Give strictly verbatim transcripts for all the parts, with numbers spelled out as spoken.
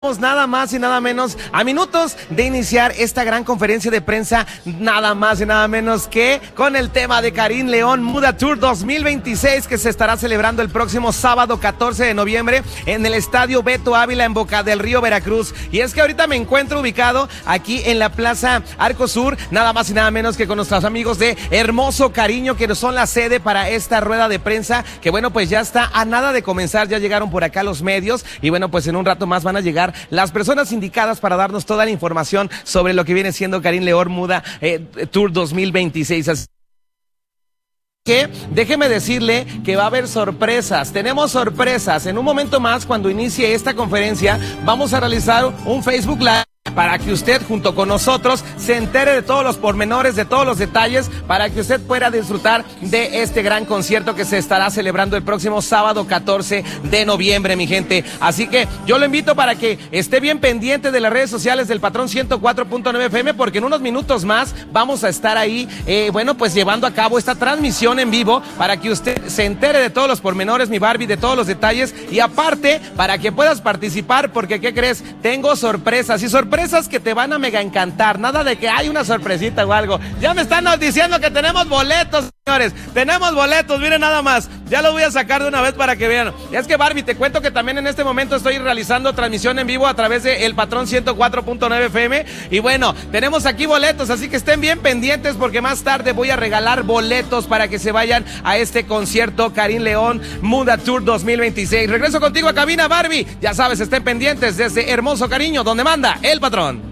Nada más y nada menos a minutos de iniciar esta gran conferencia de prensa, nada más y nada menos que con el tema de Karim León Muda Tour dos mil veintiséis, que se estará celebrando el próximo sábado catorce de noviembre en el Estadio Beto Ávila en Boca del Río, Veracruz. Y es que ahorita me encuentro ubicado aquí en la Plaza Arco Sur, nada más y nada menos que con nuestros amigos de Hermoso Cariño, que son la sede para esta rueda de prensa, que bueno, pues ya está a nada de comenzar, ya llegaron por acá los medios y bueno, pues en un rato más van a llegar las personas indicadas para darnos toda la información sobre lo que viene siendo Karim León Muda eh, Tour dos mil veintiséis. Así que déjeme decirle que va a haber sorpresas, tenemos sorpresas. En un momento más, cuando inicie esta conferencia, vamos a realizar un Facebook Live para que usted junto con nosotros se entere de todos los pormenores, de todos los detalles, para que usted pueda disfrutar de este gran concierto que se estará celebrando el próximo sábado catorce de noviembre, mi gente. Así que yo lo invito para que esté bien pendiente de las redes sociales del Patrón ciento cuatro punto nueve F M, porque en unos minutos más vamos a estar ahí, eh, bueno, pues llevando a cabo esta transmisión en vivo para que usted se entere de todos los pormenores, mi Barbie, de todos los detalles, y aparte para que puedas participar, porque ¿qué crees? Tengo sorpresas y sorpresas Sorpresas que te van a mega encantar, nada de que hay una sorpresita o algo. Ya me están diciendo que tenemos boletos, señores, tenemos boletos, miren nada más, ya los voy a sacar de una vez para que vean. Es que Barbie, te cuento que también en este momento estoy realizando transmisión en vivo a través de El Patrón ciento cuatro punto nueve F M, y bueno, tenemos aquí boletos, así que estén bien pendientes porque más tarde voy a regalar boletos para que se vayan a este concierto Karim León Muda Tour dos mil veintiséis. Regreso contigo a cabina, Barbie, ya sabes, estén pendientes desde Hermoso Cariño, donde manda el Patrón.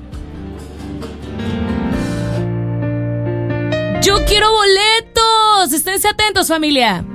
Yo quiero boletos. Esténse atentos, familia.